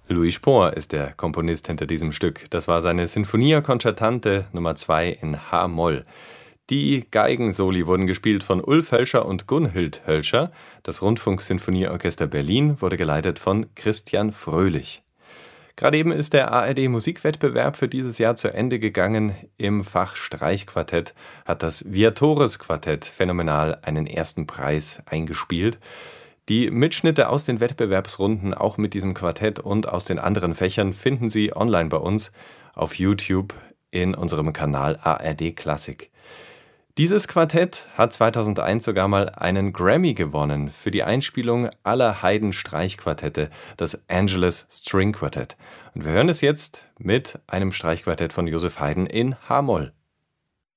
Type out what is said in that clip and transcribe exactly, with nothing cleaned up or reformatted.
Louis Spohr ist der Komponist hinter diesem Stück. Das war seine Sinfonia Concertante Nummer zwei in H-Moll. Die Geigensoli wurden gespielt von Ulf Hölscher und Gunhild Hölscher. Das Rundfunksinfonieorchester Berlin wurde geleitet von Christian Fröhlich. Gerade eben ist der A R D-Musikwettbewerb für dieses Jahr zu Ende gegangen. Im Fach Streichquartett hat das Viatores-Quartett phänomenal einen ersten Preis eingespielt. Die Mitschnitte aus den Wettbewerbsrunden, auch mit diesem Quartett und aus den anderen Fächern, finden Sie online bei uns auf YouTube in unserem Kanal A R D Klassik. Dieses Quartett hat zweitausendeins sogar mal einen Grammy gewonnen für die Einspielung aller Haydn-Streichquartette, das Angeles String Quartet. Und wir hören es jetzt mit einem Streichquartett von Joseph Haydn in H-Moll.